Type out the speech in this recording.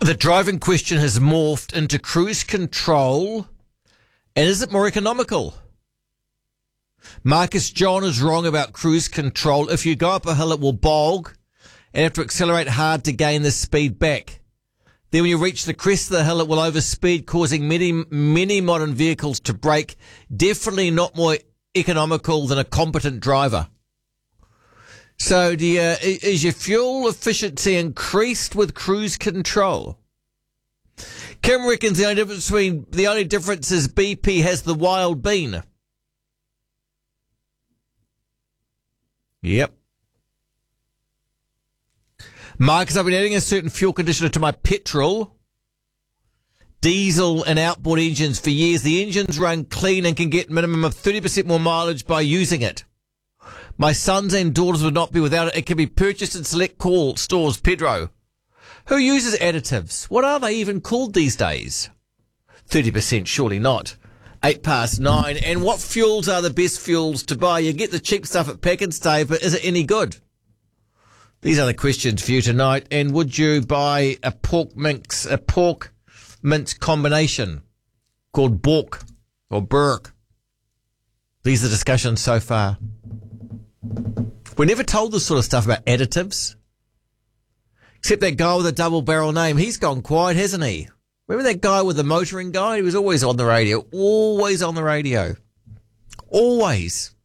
The driving question has morphed into cruise control, and is it more economical? Marcus John is wrong about cruise control. If you go up a hill, it will bog and have to accelerate hard to gain the speed back. Then when you reach the crest of the hill, it will overspeed, causing many modern vehicles to brake. Definitely not more economical than a competent driver. So is your fuel efficiency increased with cruise control? Kim reckons the only difference is BP has the wild bean. Yep. Marcus, I've been adding a certain fuel conditioner to my petrol, diesel and outboard engines for years. The engines run clean and can get minimum of 30% more mileage by using it. My sons and daughters would not be without it. It can be purchased in select stores. Pedro. Who uses additives? What are they even called these days? 30%, surely not. 9:08. And what fuels are the best fuels to buy? You get the cheap stuff at Pack and Stay, but is it any good? These are the questions for you tonight. And would you buy a pork mince combination called Bork or Burke? These are the discussions so far. We're never told this sort of stuff about additives. Except that guy with a double barrel name. He's gone quiet, hasn't he? Remember that guy with the motoring guy? He was always on the radio. Always on the radio. Always.